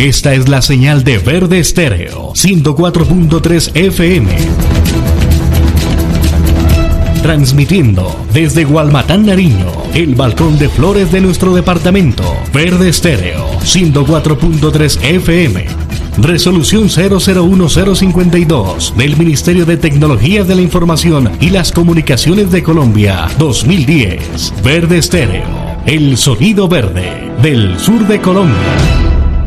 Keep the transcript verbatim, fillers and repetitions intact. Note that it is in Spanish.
Esta es la señal de Verde Estéreo, ciento cuatro punto tres F M. Transmitiendo desde Gualmatán, Nariño, el balcón de flores de nuestro departamento. Verde Estéreo, ciento cuatro punto tres F M. Resolución cero cero uno cero cincuenta y dos del Ministerio de Tecnología de la Información y las Comunicaciones de Colombia, dos mil diez. Verde Estéreo, el sonido verde del sur de Colombia.